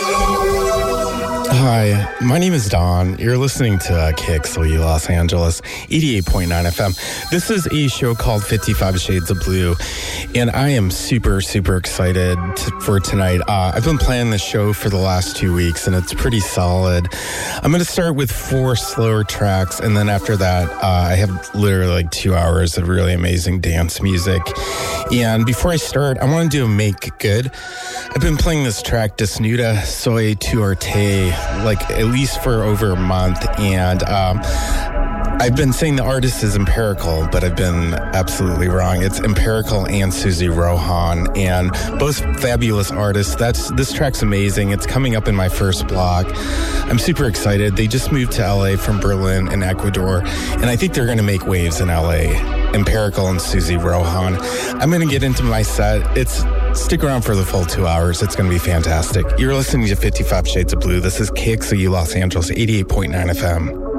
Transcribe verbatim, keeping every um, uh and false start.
Hi, my name is Don. You're listening to uh, K X L U Los Angeles, eighty-eight point nine F M. This is a show called fifty-five Shades of Blue, and I am super, super excited to, for tonight. Uh, I've been playing this show for the last two weeks, and it's pretty solid. I'm going to start with four slower tracks, and then after that, uh, I have literally like two hours of really amazing dance music. And before I start, I want to do a Make Good. I've been playing this track, Desnuda Soy Tu Arte, like at least for over a month, and um, I've been saying the artist is Empirical, but I've been absolutely wrong. It's Empirical and Susie Rohan, and both fabulous artists. That's this track's amazing. It's coming up in my first block. I'm super excited. They just moved to L A from Berlin and Ecuador, and I think they're going to make waves in L A. Empirical and Susie Rohan. I'm going to get into my set. It's Stick around for the full two hours. It's going to be fantastic. You're listening to fifty-five Shades of Blue. This is K X L U Los Angeles, eighty-eight point nine F M.